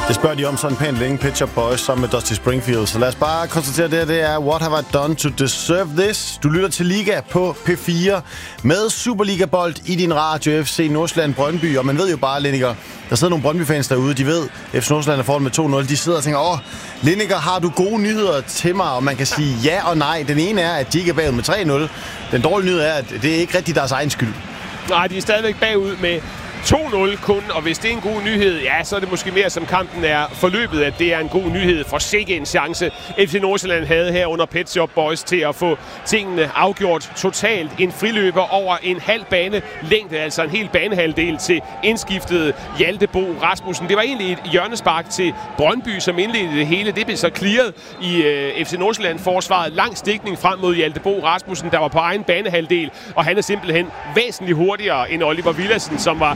Det spørger de om sådan pænt længe, Pet Shop Boys sammen med Dusty Springfield. Så lad os bare konstatere, det er What Have I Done to Deserve This? Du lytter til Liga på P4 med Superliga-bold i din radio, FC Nordsjælland Brøndby. Og man ved jo bare, Lineker, der sidder nogle Brøndby-fans derude, de ved, FC Nordsjælland er foran med 2-0. De sidder og tænker, Lineker, har du gode nyheder til mig? Og man kan sige ja og nej. Den ene er, at de ikke er bagud med 3-0. Den dårlige nyhed er, at det er ikke rigtig deres egen skyld. Nej, de er stadigvæk bagud med 2-0 kun, og hvis det er en god nyhed, ja, så er det måske mere som kampen er forløbet, at det er en god nyhed for sikke en chance. FC Nordsjælland havde her under Pet Shop Boys til at få tingene afgjort totalt. En friløber over en halv bane længde, altså en hel banehalvdel til indskiftede Hjalte Bo Rasmussen. Det var egentlig et hjørnespark til Brøndby, som indledte det hele. Det blev så clearet i FC Nordsjælland-forsvaret. Lang stikning frem mod Hjalte Bo Rasmussen, der var på egen banehalvdel, og han er simpelthen væsentligt hurtigere end Oliver Villadsen, som var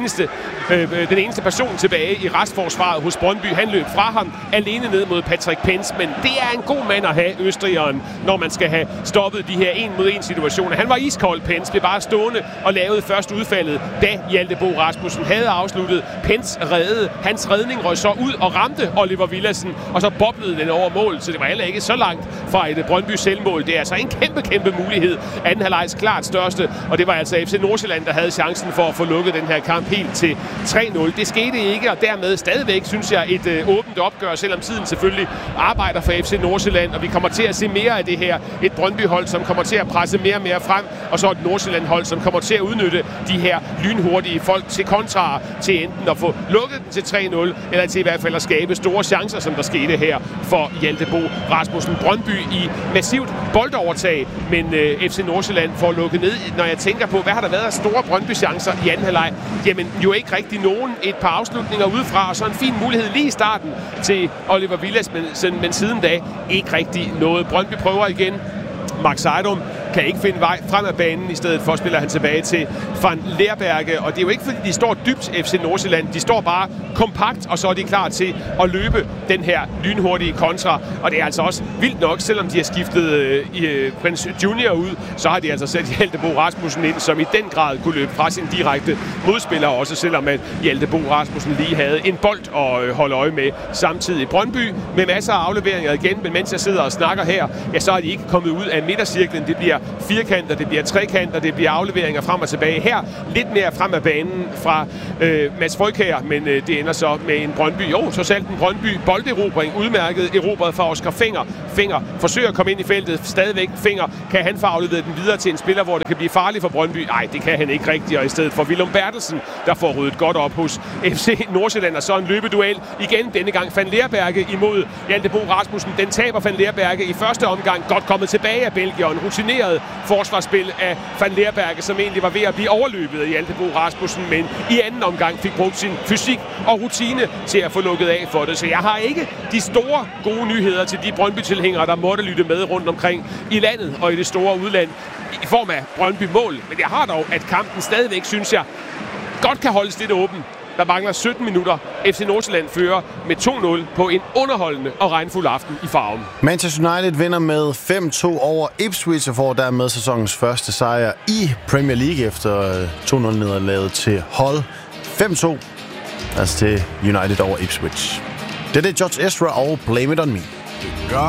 den eneste person tilbage i restforsvaret hos Brøndby. Han løb fra ham alene ned mod Patrick Pence, men det er en god mand at have, østrigeren, når man skal have stoppet de her 1-mod-1 situationer. Han var iskold, Pence, blev bare stående og lavede først udfaldet, da Hjalte Bo Rasmussen havde afsluttet. Pence reddede. Hans redning røg så ud og ramte Oliver Villadsen, og så boblede den over mål, så det var heller ikke så langt fra et Brøndby selvmål. Det er altså en kæmpe mulighed. Anden halvlejs klart største, og det var altså FC Nordsjælland, der havde chancen for at få lukket den her kamp helt til 3-0. Det skete ikke, og dermed stadigvæk, synes jeg, et åbent opgør, selvom tiden selvfølgelig arbejder for FC Nordsjælland, og vi kommer til at se mere af det her. Et Brøndby-hold, som kommer til at presse mere og mere frem, og så et Nordsjælland-hold, som kommer til at udnytte de her lynhurtige folk til kontra, til enten at få lukket den til 3-0, eller til i hvert fald at skabe store chancer, som der skete her for Hjalte Bo Rasmussen. Brøndby i massivt boldovertag, men FC Nordsjælland får lukket ned. Når jeg tænker på, hvad har der været af store Brøndby-chancer i anden halvleg? Jamen, jo ikke rigtig nogen. Et par afslutninger udefra, og så en fin mulighed lige i starten til Oliver Villadsen, men siden da ikke rigtig noget. Brøndby prøver igen. Max Ejdom kan ikke finde vej frem af banen. I stedet for spiller han tilbage til Van Leerberge. Og det er jo ikke, fordi de står dybt, FC Nordsjælland. De står bare kompakt, og så er de klar til at løbe den her lynhurtige kontra. Og det er altså også vildt nok, selvom de har skiftet Prince Junior ud, så har de altså sat Hjalte Bo Rasmussen ind, som i den grad kunne løbe fra sin direkte modspiller, også selvom at Hjalte Bo Rasmussen lige havde en bold at holde øje med samtidig. Brøndby med masser af afleveringer igen, men mens jeg sidder og snakker her, ja, så er de ikke kommet ud af midtercirklen. Det bliver firkanter, det bliver trekanter, det bliver afleveringer frem og tilbage. Her lidt mere frem af banen fra Mads Frøkjær, men det ender så med en Brøndby. Så selv en Brøndby bolderobring, udmærket erobret fra Oscar Fenger. Fenger forsøger at komme ind i feltet, stadigvæk Fenger. Kan han få afleveret den videre til en spiller, hvor det kan blive farligt for Brøndby? Nej, det kan han ikke rigtigt, og i stedet for Willum Bertelsen, der får ryddet godt op hos FC Nordsjælland, og så en løbeduel igen, denne gang Van Leerberge imod Hjalte Bo Rasmussen. Den taber Van Leerberge i første omgang, godt kommet tilbage af Belgien, rutineret forsvarsspil af Van Leerberge, som egentlig var ved at blive overløbet af Hjalte Bo Rasmussen, men i anden omgang fik brugt sin fysik og rutine til at få lukket af for det. Så jeg har ikke de store gode nyheder til de Brøndby-tilhængere, der måtte lytte med rundt omkring i landet og i det store udland i form af Brøndby-mål. Men jeg har dog, at kampen stadigvæk, synes jeg, godt kan holdes lidt åben. Der mangler 17 minutter. FC Nordsjælland fører med 2-0 på en underholdende og regnfuld aften i Farum. Manchester United vinder med 5-2 over Ipswich og får dermed sæsonens første sejr i Premier League efter 2-0-nederlaget til Hull. 5-2, altså til United over Ipswich. Det er George Ezra og Blame It On Me.